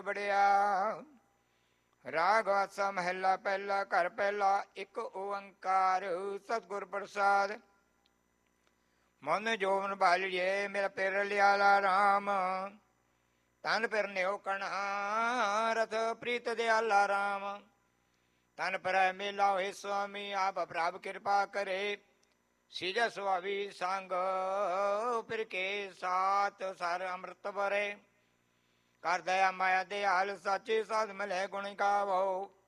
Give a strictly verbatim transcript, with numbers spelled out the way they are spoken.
ਬੜਿਆ। ਰਾਗ ਆਸਾ ਮਹਿਲਾ ਪਹਿਲਾ। ਘਰ ਪਹਿਲਾ ਇੱਕ ਓੰਕਾਰ ਸਤਿਗੁਰ ਪ੍ਰਸਾਦ। ਮਨ ਜੋਵਨ ਬਾਲੀਏ ਮੇਰਾ ਪਿਰ ਲਿਆਲਾ ਰਾਮ। ਤਨ ਪਿਰ ਨਿਉ ਕਣਾ ਰਥ ਪ੍ਰੀਤ ਦਿਆਲਾ ਰਾਮ। ਤਨ ਪਰ ਮੇਲਾ ਹੋਏ ਸੁਆਮੀ ਆਪ ਪ੍ਰਭ ਕਿਰਪਾ ਕਰੇ। ਸੀਜਾ ਸੁਆਵੀ ਸੰਗ ਫਿਰ ਕੇ ਸਾਤ ਸਰ ਅੰਮ੍ਰਿਤ ਭਰੇ। ਕਰ ਦਇਆ ਮਾਇਆ ਦਿਆਲ ਸਾਚੇ ਸਾਧ ਮਿਲੇ ਗੁਣ ਗਾਵੋ।